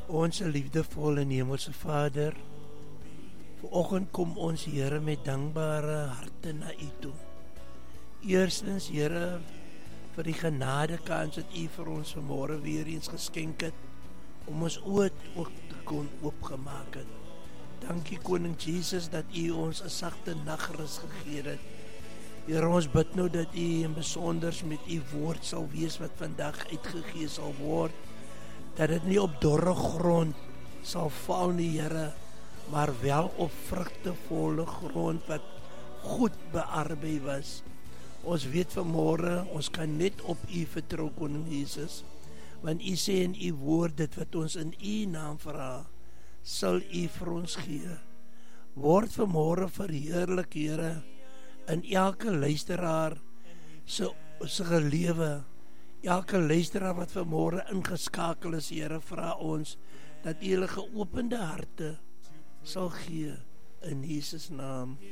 Ons liefdevolle en hemelse Vader, vanoggend kom ons Here met dankbare harte na U toe. Eerstens Here, vir die genadekans wat U vir ons vanmôre weer eens geskenk het, om ons oë ook te kon oopgemaak het. Dankie Koning Jesus dat U ons 'n sagte nagrus gegee het. Here, ons bid nou dat U in besonder met U woord sal wees wat vandag uitgegee sal word, dat dit nie op dorre grond sal val nie, Here, maar wel op vrugtevolle grond wat goed bearbei was. Ons weet vanmôre, ons kan net op U vertrou, Koning Jesus, want U sê in U woord, dit wat ons in U naam vra, sal U vir ons gee. Word vanmôre verheerlik, Here, in elke luisteraar se lewe, elke luisteraar wat vanmôre ingeskakel is, Here, vra ons dat U hulle geopende harte sal gee in Jesus naam.